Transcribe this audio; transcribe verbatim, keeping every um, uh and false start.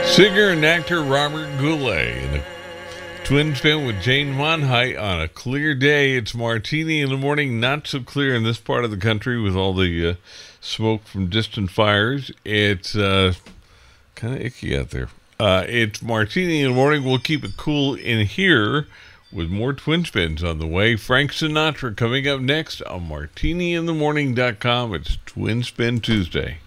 Singer and actor Robert Goulet in a twin spin with Jane Monheit on a clear day. It's Martini in the Morning, not so clear in this part of the country with all the uh, smoke from distant fires. It's uh, kind of icky out there. Uh, it's Martini in the Morning. We'll keep it cool in here with more twin spins on the way. Frank Sinatra coming up next on martini in the morning dot com. It's Twin Spin Tuesday.